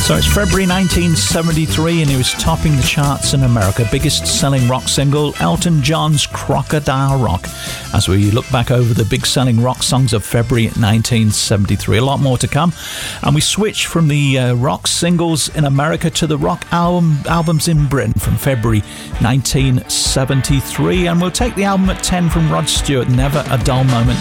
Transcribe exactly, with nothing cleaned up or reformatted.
So it's February nineteen seventy-three and he was topping the charts in America. Biggest selling rock single, Elton John's Crocodile Rock. As we look back over the big selling rock songs of February nineteen seventy-three, a lot more to come. And we switch from the uh, rock singles in America to the rock album albums in Britain from February nineteen seventy-three. And we'll take the album at ten from Rod Stewart, Never a Dull Moment.